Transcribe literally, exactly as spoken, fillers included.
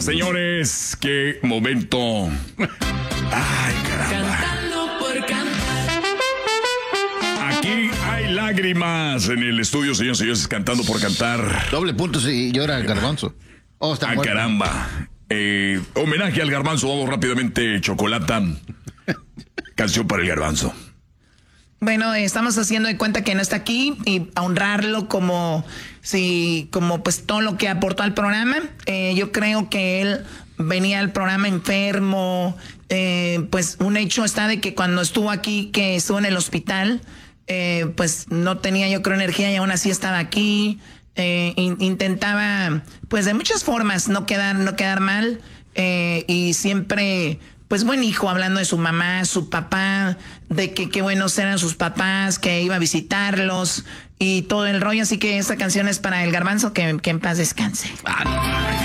Señoras, señores, qué momento. Ay, caramba. Cantando por cantar. Aquí hay lágrimas en el estudio, señores, señores, cantando por cantar. Doble punto si llora el garbanzo. Oh, está Ah, muerto. caramba. Eh, homenaje al garbanzo, vamos rápidamente, Chocolata. Canción para el garbanzo. Bueno, estamos haciendo de cuenta que no está aquí y a honrarlo como, sí, como pues todo lo que aportó al programa. Eh, yo creo que él venía al programa enfermo. Eh, pues un hecho está de que cuando estuvo aquí, que estuvo en el hospital, eh, pues no tenía yo creo energía y aún así estaba aquí. Eh, in, intentaba pues de muchas formas no quedar, no quedar mal eh, y siempre... Pues buen hijo, hablando de su mamá, su papá, de que qué buenos eran sus papás, que iba a visitarlos y todo el rollo. Así que esta canción es para el garbanzo, que, que en paz descanse. Ah, no.